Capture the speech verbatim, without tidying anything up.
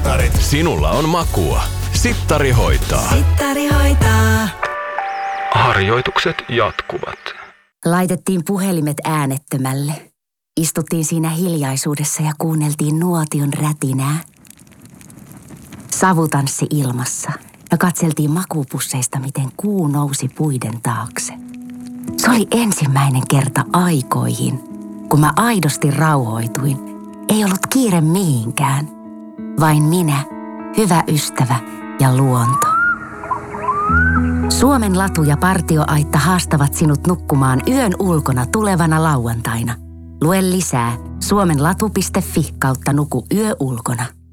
Sittarit. Sinulla on makua. Sittari hoitaa. Sittari hoitaa. Harjoitukset jatkuvat. Laitettiin puhelimet äänettömälle. Istuttiin siinä hiljaisuudessa ja kuunneltiin nuotion rätinää. Savu tanssi ilmassa ja katseltiin makuupusseista, miten kuu nousi puiden taakse. Se oli ensimmäinen kerta aikoihin, kun mä aidosti rauhoituin. Ei ollut kiire mihinkään. Vain minä, hyvä ystävä ja luonto. Suomen latu ja partioaitta haastavat sinut nukkumaan yön ulkona tulevana lauantaina. Lue lisää suomenlatu piste fi kautta nuku yö ulkona.